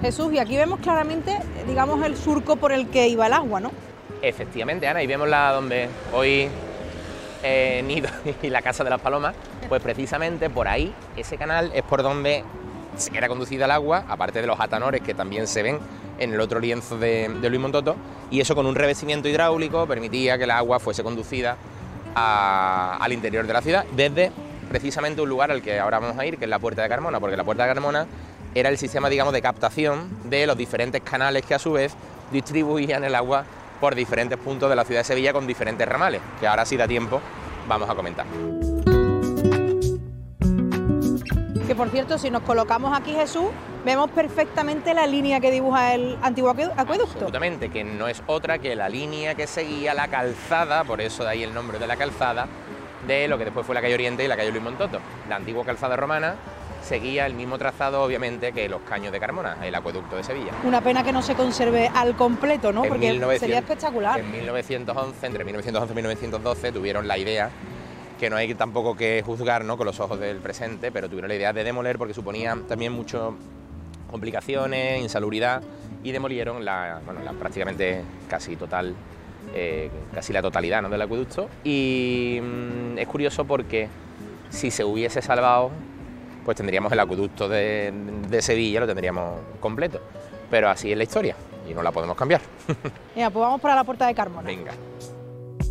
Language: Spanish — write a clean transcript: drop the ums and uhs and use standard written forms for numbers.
Jesús, y aquí vemos claramente, digamos, el surco por el que iba el agua, ¿no? Efectivamente, Ana, y vemos donde hoy nido y la Casa de las Palomas, pues precisamente por ahí, ese canal es por donde era conducida el agua, aparte de los atanores que también se ven en el otro lienzo de Luis Montoto, y eso con un revestimiento hidráulico permitía que el agua fuese conducida al interior de la ciudad, desde precisamente un lugar al que ahora vamos a ir, que es la Puerta de Carmona, porque la Puerta de Carmona era el sistema, digamos, de captación de los diferentes canales que a su vez distribuían el agua por diferentes puntos de la ciudad de Sevilla con diferentes ramales, que ahora, si da tiempo, vamos a comentar. Que por cierto, si nos colocamos aquí, Jesús, vemos perfectamente la línea que dibuja el antiguo acueducto. Absolutamente, que no es otra que la línea que seguía la calzada, por eso de ahí el nombre de la calzada, de lo que después fue la calle Oriente y la calle Luis Montoto. La antigua calzada romana seguía el mismo trazado, obviamente, que los caños de Carmona, el acueducto de Sevilla. Una pena que no se conserve al completo, ¿no? Porque 1900, sería espectacular. En 1911, entre 1911 y 1912, tuvieron la idea, que no hay tampoco que juzgar, ¿no?, con los ojos del presente, pero tuvieron la idea de demoler porque suponía también muchas complicaciones, insalubridad, y demolieron prácticamente casi la totalidad, ¿no?, del acueducto. Y es curioso porque si se hubiese salvado, pues tendríamos el acueducto de Sevilla, lo tendríamos completo. Pero así es la historia y no la podemos cambiar. Mira, pues vamos para la Puerta de Carmona. Venga.